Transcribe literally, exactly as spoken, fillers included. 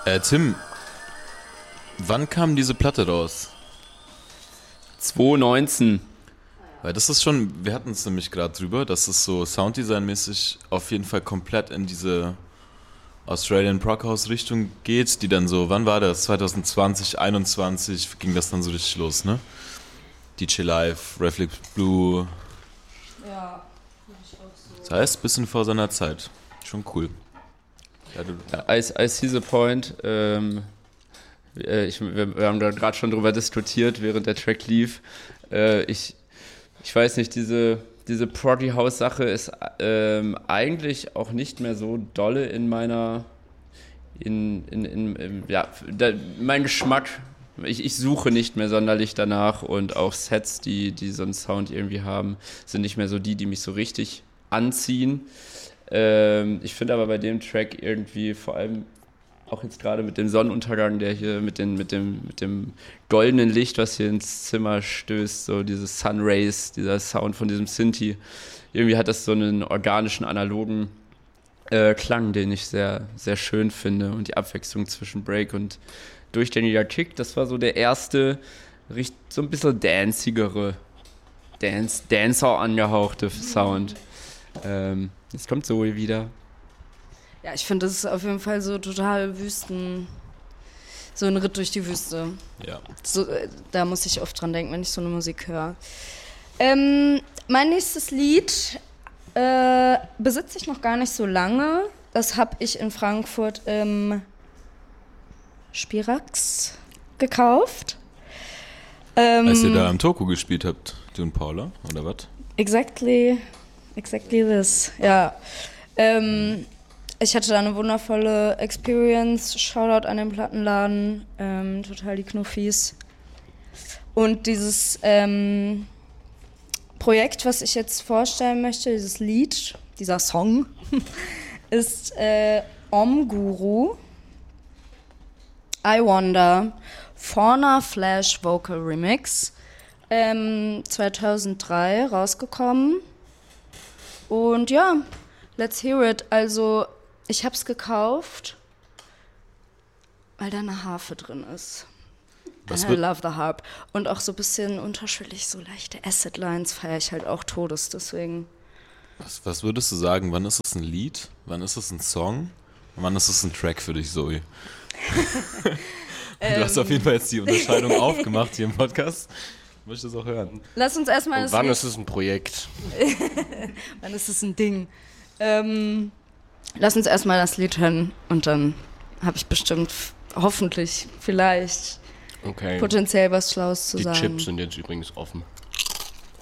Äh, Tim, wann kam diese Platte raus? zwanzig neunzehn. Weil das ist schon, wir hatten es nämlich gerade drüber, dass es so Sounddesign-mäßig auf jeden Fall komplett in diese Australian Prog House Richtung geht, die dann so, wann war das? zwanzig zwanzig, einundzwanzig ging das dann so richtig los, ne? D J Live, Reflex Blue. Ja, finde ich auch so. Das heißt, bisschen vor seiner Zeit. Schon cool. Ja, du Ja, I, I see the point. Ähm, äh, ich, wir, wir haben da gerade schon drüber diskutiert, während der Track lief. Äh, ich, ich weiß nicht, diese, diese Proggy House Sache ist ähm, eigentlich auch nicht mehr so dolle in meiner, in, in, in, in ja, da, mein Geschmack. Ich, ich suche nicht mehr sonderlich danach und auch Sets, die, die so einen Sound irgendwie haben, sind nicht mehr so die, die mich so richtig anziehen. Ähm, ich finde aber bei dem Track irgendwie vor allem auch jetzt gerade mit dem Sonnenuntergang, der hier mit, den, mit, dem, mit dem goldenen Licht, was hier ins Zimmer stößt, so diese Sun Rays, dieser Sound von diesem Synthi, irgendwie hat das so einen organischen, analogen äh, Klang, den ich sehr, sehr schön finde und die Abwechslung zwischen Break und durchgängiger Kick, das war so der erste, so ein bisschen dancigere, Dance, Dancer angehauchte Sound. Ähm, jetzt kommt Zoe wieder. Ja, ich finde, das ist auf jeden Fall so total Wüsten, so ein Ritt durch die Wüste. Ja. So, äh, da muss ich oft dran denken, wenn ich so eine Musik höre. Ähm, mein nächstes Lied äh, besitze ich noch gar nicht so lange. Das habe ich in Frankfurt im Spirax gekauft. Ähm, Als ihr da am Toku gespielt habt, du und Paula, oder was? Exactly, exactly this, ja. Ähm, ich hatte da eine wundervolle Experience, Shoutout an den Plattenladen, ähm, total die Knuffis. Und dieses ähm, Projekt, was ich jetzt vorstellen möchte, dieses Lied, dieser Song, ist äh, Om Guru. I Wonder, Fauna Flash Vocal Remix, ähm, zweitausenddrei rausgekommen. Und ja, let's hear it. Also, ich hab's gekauft, weil da eine Harfe drin ist. Was And I wird- love the harp. Und auch so ein bisschen unterschwellig, so leichte Acid-Lines feiere ich halt auch Todes, deswegen. Was, was würdest du sagen, wann ist es ein Lied, wann ist es ein Song und wann ist es ein Track für dich, Zoe? Du hast auf jeden Fall jetzt die Unterscheidung aufgemacht hier im Podcast. Ich möchte das auch hören. Lass uns erstmal Und das wann Lied- ist es ein Projekt? Dann ist es ein Ding. Ähm, lass uns erstmal das Lied hören und dann habe ich bestimmt, f- hoffentlich, vielleicht, Okay. potenziell was Schlaues zu Die sagen. Chips sind jetzt übrigens offen.